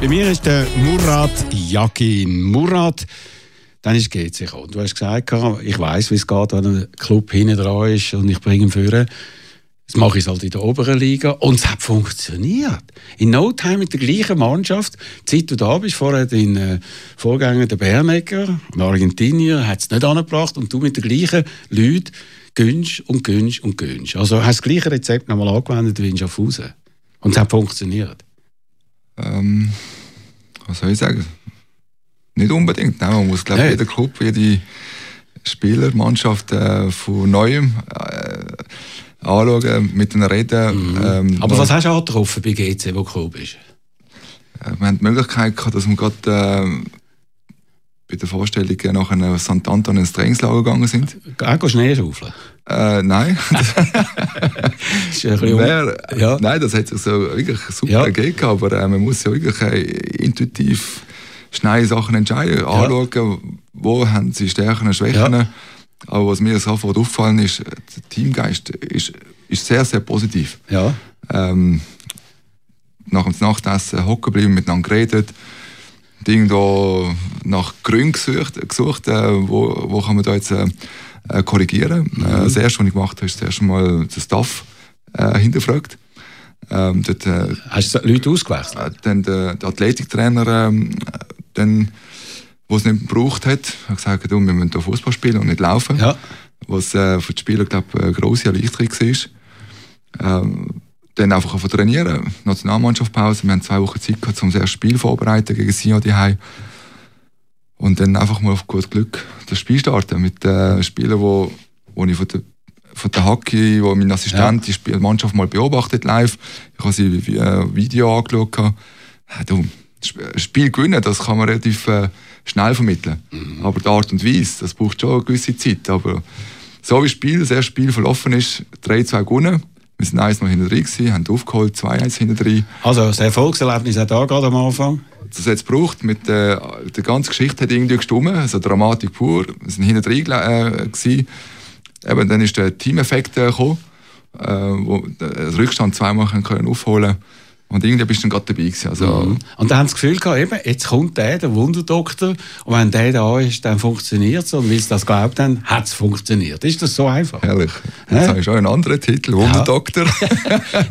Bei mir ist der Murat Yakin. Murat, dann ist GC gekommen. Du hast gesagt, ich weiss, wie es geht, wenn ein Club hinten dran ist und ich bringe ihn führen. Das mache ich halt in der oberen Liga. Und es hat funktioniert. In no time mit der gleichen Mannschaft. Seit du da bist, vorher dein Vorgänger, der Bernecker, ein Argentinier, hat es nicht angebracht. Und du mit den gleichen Leuten gönnst und gönnst und gönnst. Also hast du das gleiche Rezept nochmal angewendet wie in Schaffhausen. Und es hat funktioniert. Was soll ich sagen? Nicht unbedingt. Nein, man muss, glaube ich, jeder Club, jede Spieler, Mannschaft von Neuem anschauen, mit ihnen reden. Aber was hast du angetroffen bei GC, wo Club ist? Wir haben die Möglichkeit gehabt, dass wir gerade bei der Vorstellung nach St. Anton ins Trainingslager gegangen sind. Auch Schnee schaufeln? Nein. Ist ein bisschen Nein, das hat sich so wirklich super gegeben, aber man muss ja wirklich intuitiv schnell Sachen entscheiden, anschauen, wo haben sie Stärken und Schwächen. Ja. Aber was mir sofort aufgefallen ist, der Teamgeist ist sehr, sehr positiv. Ja. Nach dem Nachtessen hocken geblieben, miteinander geredet, irgendwo nach Gründen gesucht, wo kann man da jetzt korrigieren. Das erste, was ich gemacht habe, ist zuerst mal den Staff hinterfragt. Dort, hast du Leute ausgewechselt? Dann der Athletiktrainer, wo es nicht gebraucht hat gesagt, wir müssen hier Fußball spielen und nicht laufen. Ja. Was für die Spieler, glaube ich, eine grosse Erleichterung war. Dann einfach trainieren. Nationalmannschaftspause. Wir haben 2 Wochen Zeit gehabt, um das erste Spiel vorzubereiten gegen Sion daheim. Und dann einfach mal auf gut Glück das Spiel starten mit Spielern, wo ich von der Hockey, wo mein Assistent die Mannschaft mal beobachtet live. Ich habe sie Video angeschaut. Das Spiel gewinnen, das kann man relativ schnell vermitteln. Aber die Art und Weise, das braucht schon eine gewisse Zeit. Aber so wie das erste Spiel verlaufen ist, 3-2 gewonnen. Wir sind 1-0 hinten drin gewesen, haben aufgeholt, 2-1 hinten drin. Also das Erfolgserlebnis auch da gerade am Anfang? Das hat es gebraucht. Mit der ganzen Geschichte hat irgendwie gestimmt. Also Dramatik pur. Wir sind hinten drin gewesen. Eben, dann ist der Teameffekt gekommen, wo den Rückstand 2-mal aufholen können. Und irgendwie bist du dann gerade dabei gewesen. Also, Und dann haben sie das Gefühl gehabt, eben, jetzt kommt der Wunderdoktor, und wenn der da ist, dann funktioniert es. Und weil sie das glaubt haben, hat es funktioniert. Ist das so einfach? Herrlich. Jetzt habe ich schon einen anderen Titel, Wunderdoktor.